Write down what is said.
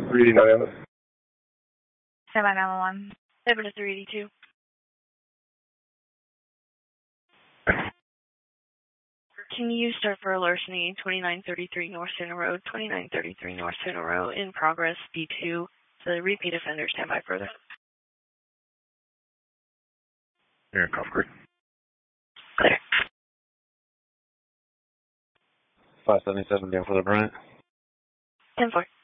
389. Stand by 911. Over to 382. Can you start for a larceny 2933 North Center Road, 2933 North Center Road, in progress, B2. The repeat offender, stand by further. Here in Comfort. Clear. 577 down for the Bryant. 10-4.